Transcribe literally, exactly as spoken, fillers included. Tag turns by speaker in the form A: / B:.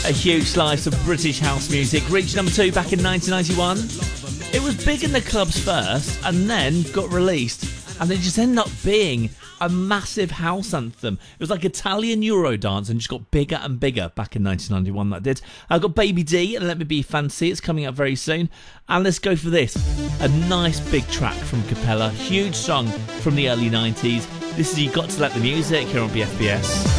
A: A huge slice of British house music reached number two back in nineteen ninety-one. It was big in the clubs first and then got released, and it just ended up being a massive house anthem. It was like Italian Eurodance and just got bigger and bigger back in nineteen ninety-one, that did. I've got Baby D and Let Me Be Fancy. It's coming up very soon. And let's go for this. A nice big track from Capella. Huge song from the early nineties. This is You Got to Let the Music here on B F B S.